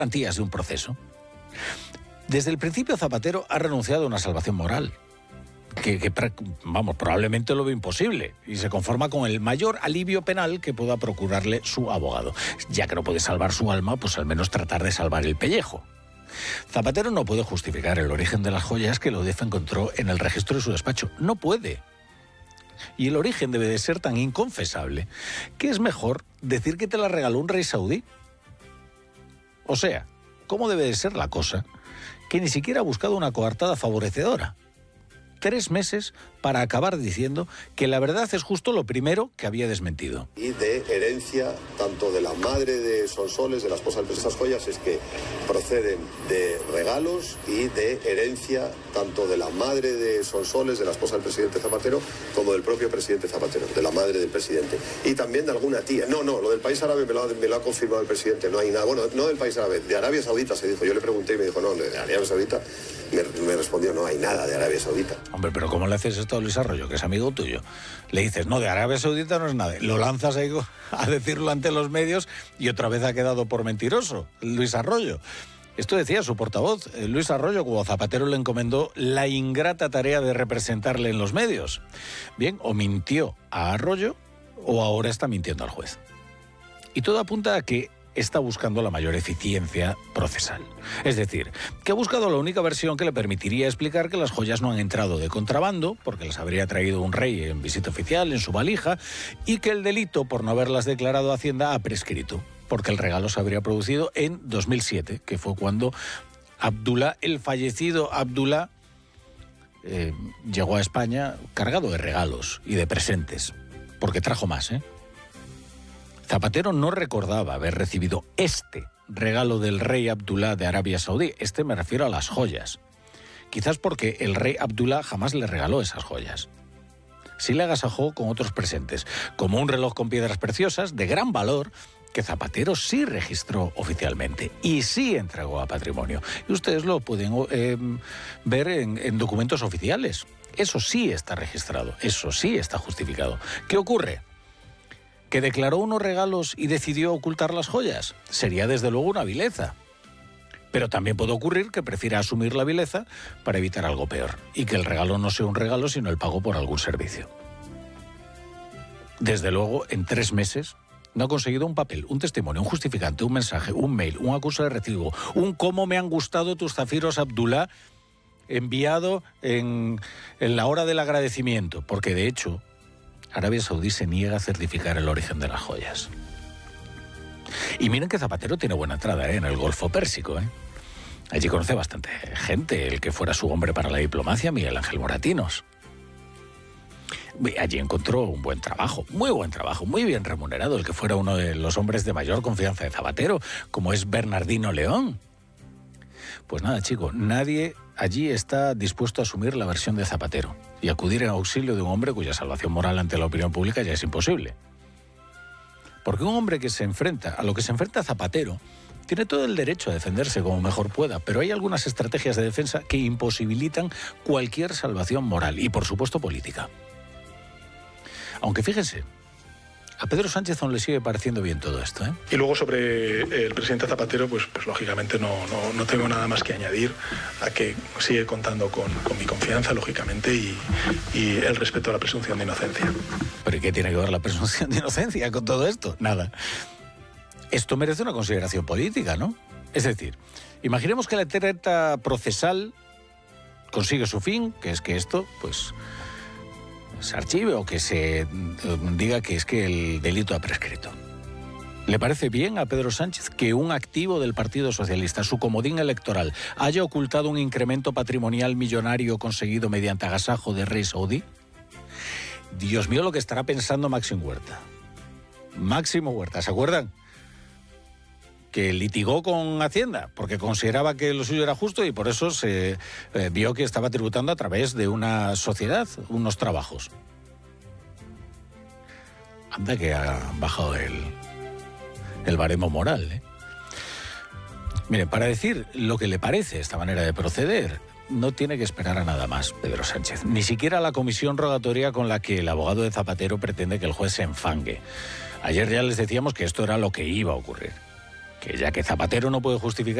garantías de un proceso. Desde el principio Zapatero ha renunciado a una salvación moral, que probablemente lo ve imposible, y se conforma con el mayor alivio penal que pueda procurarle su abogado. Ya que no puede salvar su alma, pues al menos tratar de salvar el pellejo. Zapatero no puede justificar el origen de las joyas que la UDEF encontró en el registro de su despacho. No puede. Y el origen debe de ser tan inconfesable que es mejor decir que te la regaló un rey saudí. O sea, ¿cómo debe de ser la cosa? Que ni siquiera ha buscado una coartada favorecedora. 3 meses para acabar diciendo que la verdad es justo lo primero que había desmentido. Y de herencia, tanto de la madre de Sonsoles, de la esposa del presidente, esas joyas es que proceden de regalos, y de herencia, tanto de la madre de Sonsoles, de la esposa del presidente Zapatero, como del propio presidente Zapatero, de la madre del presidente. Y también de alguna tía. No, lo del país árabe me lo ha confirmado el presidente, no hay nada. Bueno, no del país árabe, de Arabia Saudita se dijo. Yo le pregunté y me dijo, no, de Arabia Saudita. Me respondió, no hay nada de Arabia Saudita. Hombre, pero ¿cómo le haces esto a Luis Arroyo, que es amigo tuyo? Le dices, no, de Arabia Saudita no es nada. Lo lanzas ahí a decirlo ante los medios y otra vez ha quedado por mentiroso, Luis Arroyo. Esto decía su portavoz, Luis Arroyo, cuando Zapatero le encomendó la ingrata tarea de representarle en los medios. Bien, o mintió a Arroyo o ahora está mintiendo al juez. Y todo apunta a que está buscando la mayor eficiencia procesal. Es decir, que ha buscado la única versión que le permitiría explicar que las joyas no han entrado de contrabando, porque las habría traído un rey en visita oficial, en su valija, y que el delito por no haberlas declarado a Hacienda ha prescrito, porque el regalo se habría producido en 2007, que fue cuando Abdullah, el fallecido Abdullah, llegó a España cargado de regalos y de presentes, porque trajo más, Zapatero no recordaba haber recibido este regalo del rey Abdullah de Arabia Saudí. Me refiero a las joyas. Quizás porque el rey Abdullah jamás le regaló esas joyas. Sí le agasajó con otros presentes, como un reloj con piedras preciosas de gran valor que Zapatero sí registró oficialmente y sí entregó a patrimonio. Y ustedes lo pueden ver en documentos oficiales. Eso sí está registrado, eso sí está justificado. ¿Qué ocurre? ¿Que declaró unos regalos y decidió ocultar las joyas? Sería desde luego una vileza. Pero también puede ocurrir que prefiera asumir la vileza para evitar algo peor, y que el regalo no sea un regalo sino el pago por algún servicio. Desde luego, en 3 meses no ha conseguido un papel, un testimonio, un justificante, un mensaje, un mail, un acuso de recibo, un cómo me han gustado tus zafiros, Abdullah, enviado en la hora del agradecimiento, porque de hecho Arabia Saudí se niega a certificar el origen de las joyas. Y miren que Zapatero tiene buena entrada en el Golfo Pérsico. Allí conoce bastante gente, el que fuera su hombre para la diplomacia, Miguel Ángel Moratinos. Allí encontró un buen trabajo, muy bien remunerado, el que fuera uno de los hombres de mayor confianza de Zapatero, como es Bernardino León. Pues nada, chico, nadie allí está dispuesto a asumir la versión de Zapatero y acudir en auxilio de un hombre cuya salvación moral ante la opinión pública ya es imposible. Porque un hombre que se enfrenta a lo que se enfrenta Zapatero tiene todo el derecho a defenderse como mejor pueda, pero hay algunas estrategias de defensa que imposibilitan cualquier salvación moral y, por supuesto, política. Aunque fíjense, a Pedro Sánchez aún le sigue pareciendo bien todo esto, Y luego sobre el presidente Zapatero, pues lógicamente no tengo nada más que añadir a que sigue contando con mi confianza, lógicamente, y el respeto a la presunción de inocencia. ¿Pero qué tiene que ver la presunción de inocencia con todo esto? Nada. Esto merece una consideración política, ¿no? Es decir, imaginemos que la treta procesal consigue su fin, que es que esto, pues, se archive o que se diga que es que el delito ha prescrito. ¿Le parece bien a Pedro Sánchez que un activo del Partido Socialista, su comodín electoral, haya ocultado un incremento patrimonial millonario conseguido mediante agasajo de rey saudí? Dios mío, lo que estará pensando Máximo Huerta. Máximo Huerta, ¿se acuerdan? Que litigó con Hacienda porque consideraba que lo suyo era justo y por eso se vio que estaba tributando a través de una sociedad, unos trabajos. Anda que ha bajado el baremo moral, Mire, para decir lo que le parece esta manera de proceder, no tiene que esperar a nada más Pedro Sánchez. Ni siquiera a la comisión rogatoria con la que el abogado de Zapatero pretende que el juez se enfangue. Ayer ya les decíamos que esto era lo que iba a ocurrir. que ya que Zapatero no puede justificar